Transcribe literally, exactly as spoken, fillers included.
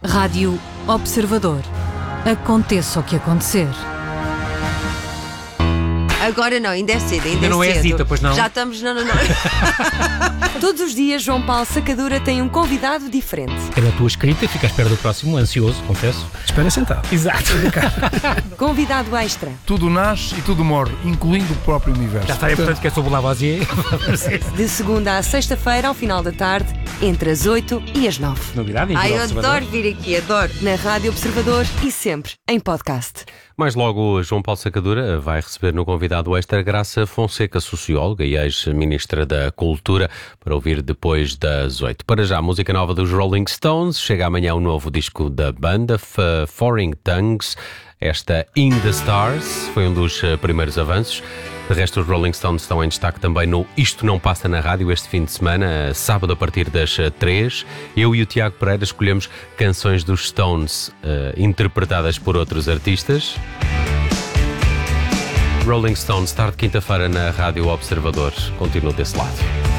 Rádio Observador. Aconteça o que acontecer. Agora não, ainda é cedo, ainda, Ainda é não é cedo. Zita, pois não? Já estamos, não, não, não. Todos os dias, João Paulo Sacadura tem um convidado diferente. Pela tua escrita, fica à espera do próximo, ansioso, confesso. Espera sentado. Exato. Convidado extra. Tudo nasce e tudo morre, incluindo o próprio universo. Já está, é portanto que é sobre o Lavoisier. De segunda à sexta-feira, ao final da tarde, entre as oito e as nove. Novidade, Ai, eu Observador. adoro vir aqui, adoro. Na Rádio Observador e sempre em podcast. Mais logo, João Paulo Sacadura vai receber no convidado extra Graça Fonseca, socióloga e ex-ministra da Cultura, para ouvir depois das oito. Para já, a música nova dos Rolling Stones. Chega amanhã o novo disco da banda, F- Foreign Tongues. Esta In the Stars foi um dos uh, primeiros avanços. De resto, os Rolling Stones estão em destaque também no Isto Não Passa na Rádio este fim de semana, sábado a partir das três. Eu e o Tiago Pereira escolhemos canções dos Stones uh, interpretadas por outros artistas. Rolling Stones, tarde de quinta-feira na Rádio Observador. Continuo desse lado.